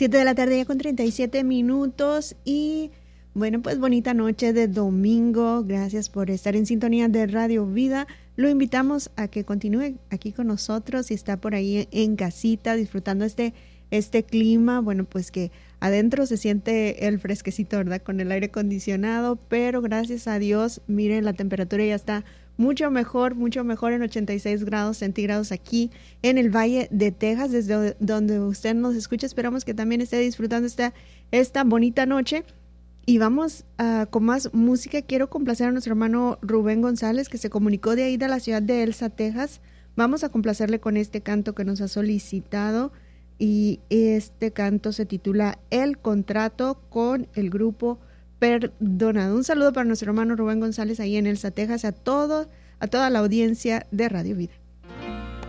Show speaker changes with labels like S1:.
S1: 7 de la tarde ya con 37 minutos y bueno, pues bonita noche de domingo. Gracias por estar en sintonía de Radio Vida. Lo invitamos a que continúe aquí con nosotros y está por ahí en casita disfrutando este clima. Bueno, pues que adentro se siente el fresquecito, ¿verdad? Con el aire acondicionado, pero gracias a Dios, miren, la temperatura ya está mucho mejor en 86 grados centígrados aquí en el Valle de Texas, desde donde usted nos escucha. Esperamos que también esté disfrutando esta bonita noche. Y vamos con más música. Quiero complacer a nuestro hermano Rubén González, que se comunicó de ahí de la ciudad de Elsa, Texas. Vamos a complacerle con este canto que nos ha solicitado. Y este canto se titula El Contrato, con el grupo Perdonado. Un saludo para nuestro hermano Rubén González ahí en Elsa, Texas, a toda la audiencia de Radio Vida.